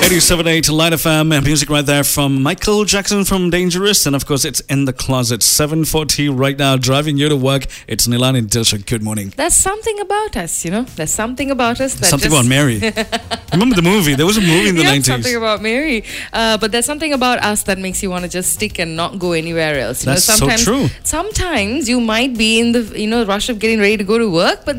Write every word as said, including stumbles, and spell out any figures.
eighty-seven point eight Light F M. Music right there from Michael Jackson from Dangerous. And of course, it's In the Closet. seven forty right now, driving you to work. It's Nilani and Dilshan. Good morning. There's something about us, you know. There's something about us that Something just... about Mary. Remember the movie? There was a movie in the yeah, nineties. Something about Mary. Uh, but there's something about us that makes you want to just stick and not go anywhere else. You That's know, sometimes, so true. Sometimes you might be in the, you know, rush of getting ready to go to work, but